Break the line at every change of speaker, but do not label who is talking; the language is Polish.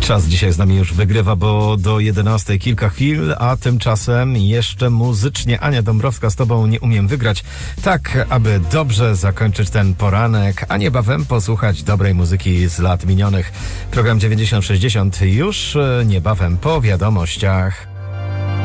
Czas dzisiaj z nami już wygrywa, bo do 11 kilka chwil, a tymczasem jeszcze muzycznie Ania Dąbrowska z tobą nie umiem wygrać. Tak, aby dobrze zakończyć ten poranek, a niebawem posłuchać dobrej muzyki z lat minionych. Program 9060 już niebawem po wiadomościach.